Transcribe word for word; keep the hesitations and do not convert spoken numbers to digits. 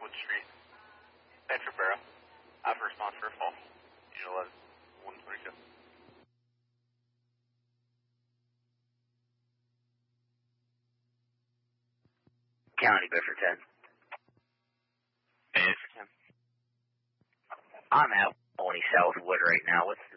Wood Street, Petra Barrow. I have a response for a fall. Unit eleven, one twenty-two. County, Bedford ten. Hey, Bedford ten. I'm at twenty Southwood right now. What's the